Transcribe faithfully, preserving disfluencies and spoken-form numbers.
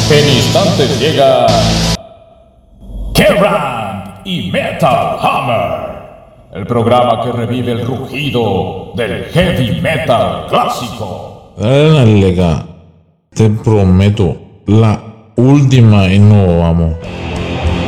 En instantes llega Kerrang y Metal Hammer, el programa que revive el rugido del heavy metal clásico. Dale, lega, te prometo, la última y no vamos.